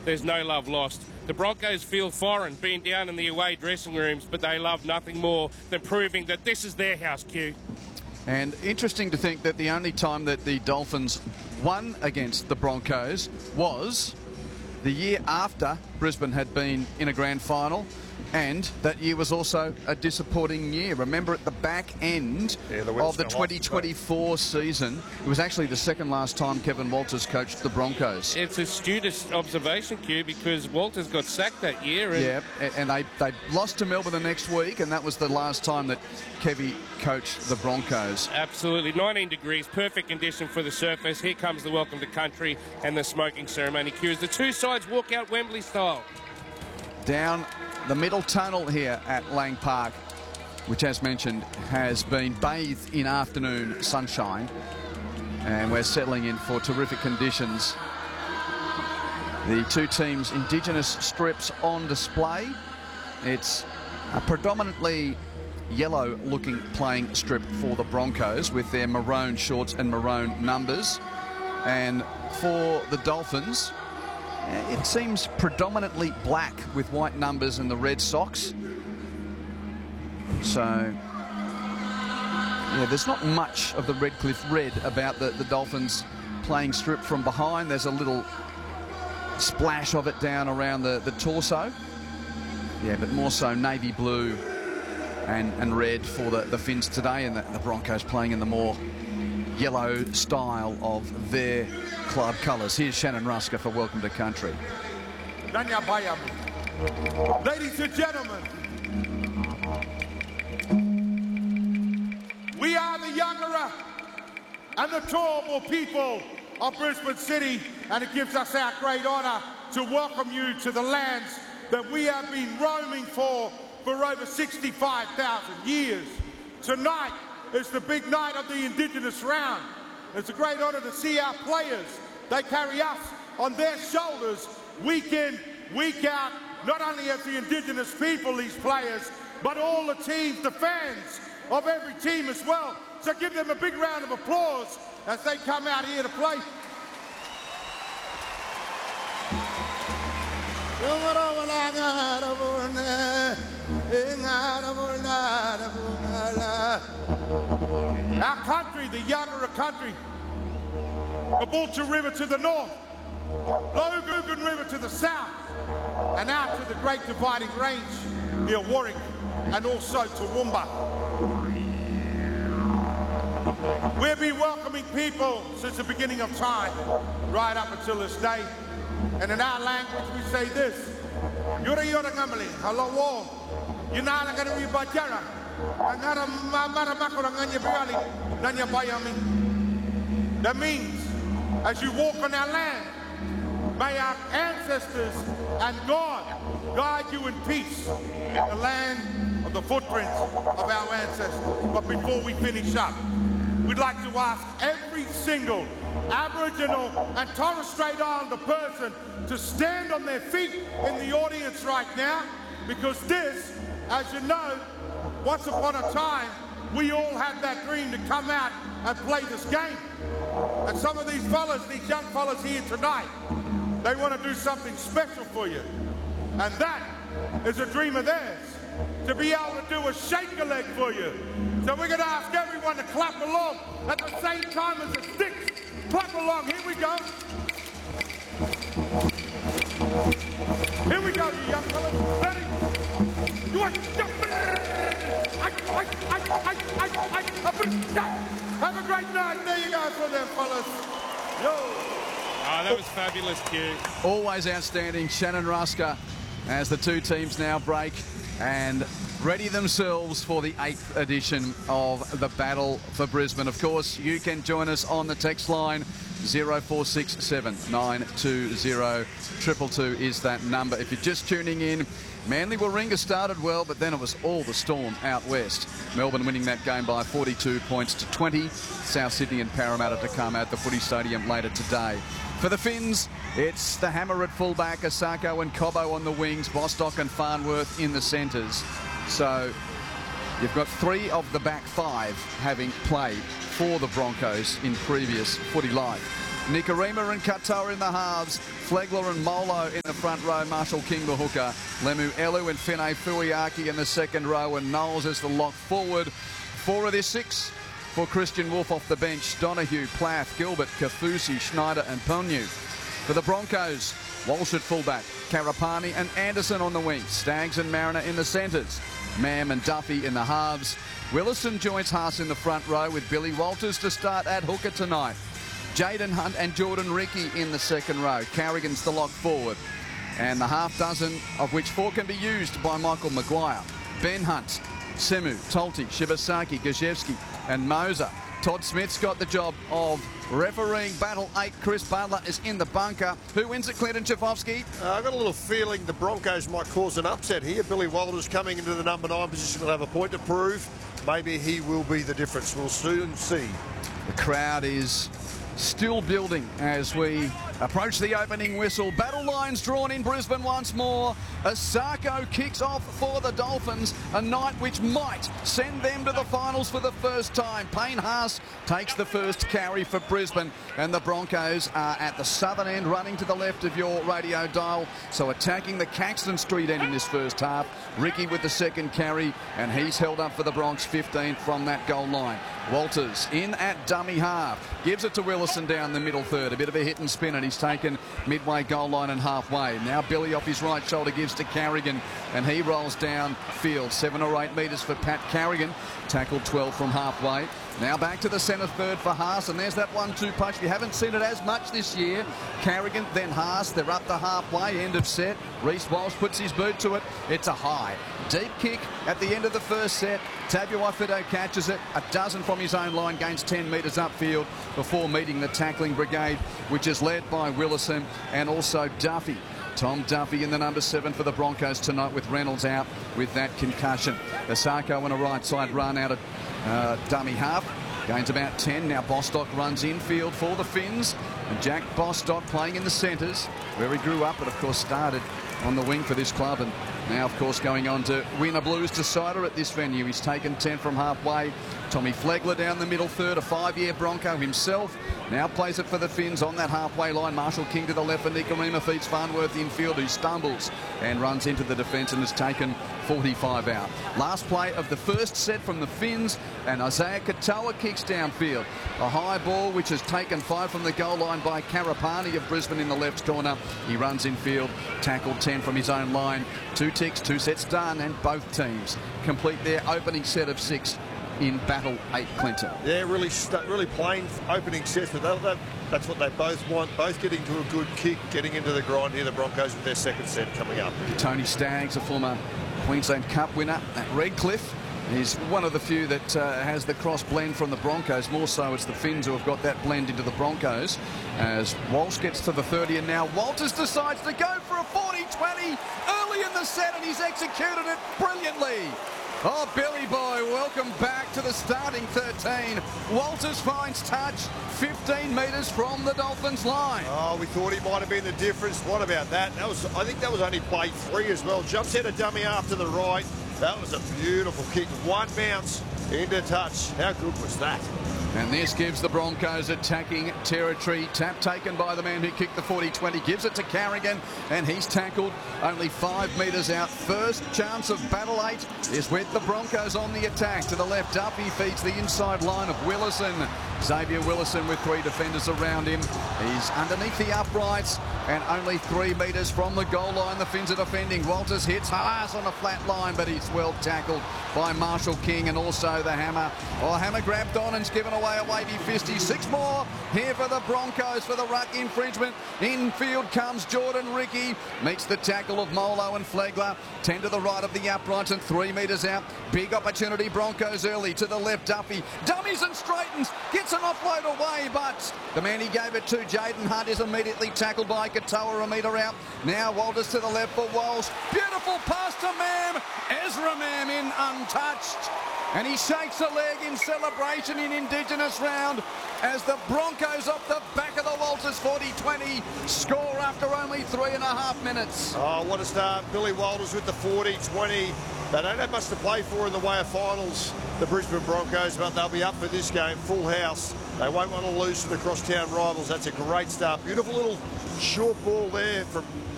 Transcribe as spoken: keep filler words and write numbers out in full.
there's no love lost. The Broncos feel foreign being down in the away dressing rooms, but they love nothing more than proving that this is their house, Q. And interesting to think that the only time that the Dolphins won against the Broncos was the year after Brisbane had been in a grand final, and that year was also a disappointing year. Remember, at the back end yeah, the of the twenty twenty-four season, it was actually the second last time Kevin Walters coached the Broncos. It's a astute observation, Q, because Walters got sacked that year. And yeah, and they, they lost to Melbourne the next week, and that was the last time that Kevy coached the Broncos. Absolutely. nineteen degrees, perfect condition for the surface. Here comes the welcome to country and the smoking ceremony, Q, as the two sides walk out Wembley style. Down the middle tunnel here at Lang Park, which, as mentioned, has been bathed in afternoon sunshine, and we're settling in for terrific conditions. The two teams' Indigenous strips on display. It's a predominantly yellow-looking playing strip for the Broncos with their maroon shorts and maroon numbers, and for the Dolphins, it seems predominantly black with white numbers and the red socks. So, yeah, there's not much of the Redcliffe red about the, the Dolphins playing strip from behind. There's a little splash of it down around the, the torso. Yeah, but more so navy blue and, and red for the, the Finns today, and the, the Broncos playing in the more yellow style of their club colours. Here's Shannon Ruska for Welcome to Country. Ladies and gentlemen, we are the Yangara and the Turrbal people of Brisbane City, and it gives us our great honour to welcome you to the lands that we have been roaming for for over sixty-five thousand years. Tonight is the big night of the Indigenous round. It's a great honour to see our players. They carry us on their shoulders week in, week out, not only as the Indigenous people, these players, but all the teams, the fans of every team as well. So give them a big round of applause as they come out here to play. Our country, the Yagara country, the Bulcha River to the north, Logan River to the south, and out to the Great Dividing Range near Warwick and also to Toowoomba. We've been welcoming people since the beginning of time, right up until this day. And in our language we say this, Yura Yura Ngamali, hello war, Yunala Ganawi Bajara, Anara Mamara Makura Nanya Biali, Nanya Bayami. That means, as you walk on our land, may our ancestors and God guide you in peace in the land of the footprints of our ancestors. But before we finish up, we'd like to ask every single Aboriginal and Torres Strait Islander person to stand on their feet in the audience right now, because this, as you know, once upon a time, we all had that dream to come out and play this game. And some of these fellas, these young fellas here tonight, they want to do something special for you. And that is a dream of theirs, to be able to do a shake a leg for you. So we're going to ask everyone to clap along at the same time as the sticks. Clap along, here we go. Here we go, you young fellas. Ready? You want to jump? Have a great night. There you go for them, fellas. Yo. Oh, that was fabulous, Q. Always outstanding. Shannon Ruska as the two teams now break and ready themselves for the eighth edition of the Battle for Brisbane. Of course, you can join us on the text line. zero four six seven nine two zero two two two is that number. If you're just tuning in, Manly Warringah started well, but then it was all the storm out west. Melbourne winning that game by forty-two points to twenty. South Sydney and Parramatta to come at the Footy Stadium later today. For the Finns, it's the hammer at fullback, Asako and Cobbo on the wings, Bostock and Farnworth in the centres. So you've got three of the back five having played for the Broncos in previous Footy Live. Nikorima and Katoa in the halves. Flegler and Molo in the front row. Marshall King the hooker. Lemu Elu and Fine Fuiaki in the second row. And Knowles as the lock forward. Four of their six for Christian Wolf off the bench. Donahue, Plath, Gilbert, Kafusi, Schneider and Ponyu. For the Broncos, Walsh at fullback. Karapani and Anderson on the wing. Staggs and Mariner in the centres. Mam and Duffy in the halves. Willison joins Haas in the front row with Billy Walters to start at hooker tonight. Jaden Hunt and Jordan Ricky in the second row. Carrigan's the lock forward. And the half dozen of which four can be used by Michael Maguire. Ben Hunt, Semu, Tolti, Shibasaki, Gajewski and Moser. Todd Smith's got the job of refereeing battle eight. Chris Butler is in the bunker. Who wins it, Clinton Chafovsky? Uh, I've got a little feeling the Broncos might cause an upset here. Billy Walters coming into the number nine position will have a point to prove. Maybe he will be the difference. We'll soon see. The crowd is still building as we approach the opening whistle. Battle lines drawn in Brisbane once more. Asako kicks off for the Dolphins, a night which might send them to the finals for the first time. Payne Haas takes the first carry for Brisbane, and the Broncos are at the southern end, running to the left of your radio dial, so attacking the Caxton Street end in this first half. Ricky with the second carry, and he's held up for the Bronx fifteen from that goal line. Walters in at dummy half, gives it to Willison down the middle third. A bit of a hit and spin, and he's taken midway goal line and halfway. Now Billy off his right shoulder gives to Carrigan, and he rolls down field. Seven or eight metres for Pat Carrigan. Tackled twelve from halfway. Now back to the centre third for Haas, and there's that one two punch. You haven't seen it as much this year. Carrigan, then Haas. They're up to halfway, end of set. Reece Walsh puts his boot to it. It's a high. Deep kick at the end of the first set. Tabuai-Fidow catches it. A dozen from his own line, gains ten metres upfield before meeting the tackling brigade, which is led by Willison and also Duffy. Tom Duffy in the number seven for the Broncos tonight, with Reynolds out with that concussion. Asako on a right side run out of uh, dummy half. Gains about ten. Now Bostock runs infield for the Finns. And Jack Bostock playing in the centres, where he grew up, but of course started on the wing for this club, and now of course going on to win a Blues decider at this venue. He's taken ten from halfway. Tommy Flegler down the middle third, a five-year Bronco himself. Now plays it for the Finns on that halfway line. Marshall King to the left, and Nikorima feeds Farnworth infield, who stumbles and runs into the defence and has taken forty-five out. Last play of the first set from the Finns, and Isaiah Katoa kicks downfield. A high ball which has taken five from the goal line by Karapani of Brisbane in the left corner. He runs infield, tackled ten from his own line. Two ticks, two sets done, and both teams complete their opening set of six in battle eight, Clinton. Yeah, really, really plain opening sets, but that, that, that's what they both want. Both getting to a good kick, getting into the grind here. The Broncos with their second set coming up. Tony Staggs, a former Queensland Cup winner at Redcliffe, is one of the few that uh, has the cross blend from the Broncos. More so it's the Finns who have got that blend into the Broncos. As Walsh gets to the thirty, and now Walters decides to go for a forty twenty early in the set, and he's executed it brilliantly. Oh, Billy boy, welcome back to the starting thirteen. Walters finds touch, fifteen metres from the Dolphins line. Oh, we thought he might have been the difference. What about that? That was, I think that was only play three as well. Jumps out a dummy after the right. That was a beautiful kick. One bounce into touch. How good was that? And this gives the Broncos attacking territory. Tap taken by the man who kicked the forty twenty. Gives it to Carrigan, and he's tackled only five metres out. First chance of battle eight is with the Broncos on the attack. To the left, Duffy feeds the inside line of Willison. Xavier Willison with three defenders around him. He's underneath the uprights and only three metres from the goal line. The Finns are defending. Walters hits Haas on a flat line, but he's well tackled by Marshall King and also the Hammer. Oh, Hammer grabbed on and's given away a wavy fisty. Six more here for the Broncos for the ruck infringement. Infield comes Jordan Ricky. Meets the tackle of Molo and Flegler. Ten to the right of the uprights and three metres out. Big opportunity Broncos early. To the left, Duffy dummies and straightens. Gets an offload away, but the man he gave it to, Jaden Hunt, is immediately tackled by Katoa a metre out. Now Walters to the left for Walsh. Beautiful pass to Mam. Ezra Mam in untouched. And he shakes a leg in celebration in Indigenous round as the Broncos off the back of the Walters forty twenty score after only three and a half minutes. Oh, what a start. Billy Walters with the forty twenty. They don't have much to play for in the way of finals, the Brisbane Broncos, but they'll be up for this game, full house. They won't want to lose to the crosstown rivals. That's a great start. Beautiful little short ball there from